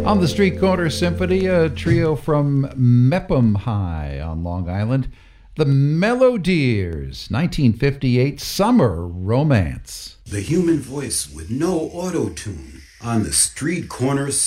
On the Street Corner Symphony, a trio from Mepham High on Long Island, the Melodiers, 1958 Summer Romance. The human voice with no auto-tune on the Street Corner Symphony.